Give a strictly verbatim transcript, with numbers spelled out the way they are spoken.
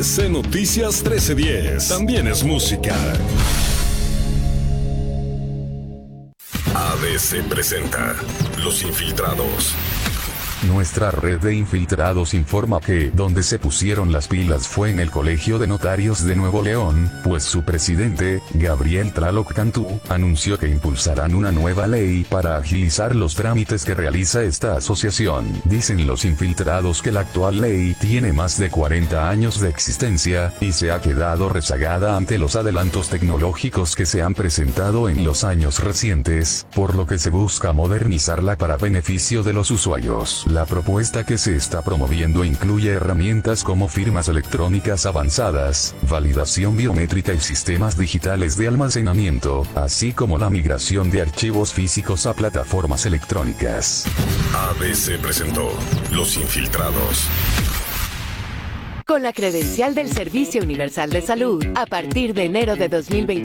C Noticias trece diez. También es música. A D C presenta Los Infiltrados. Nuestra red de infiltrados informa que donde se pusieron las pilas fue en el Colegio de Notarios de Nuevo León, pues su presidente, Gabriel Tlaloc Cantú, anunció que impulsarán una nueva ley para agilizar los trámites que realiza esta asociación. Dicen los infiltrados que la actual ley tiene más de cuarenta años de existencia, y se ha quedado rezagada ante los adelantos tecnológicos que se han presentado en los años recientes, por lo que se busca modernizarla para beneficio de los usuarios. La propuesta que se está promoviendo incluye herramientas como firmas electrónicas avanzadas, validación biométrica y sistemas digitales de almacenamiento, así como la migración de archivos físicos a plataformas electrónicas. A D C presentó Los Infiltrados. Con la credencial del Servicio Universal de Salud, a partir de enero de dos mil veinte.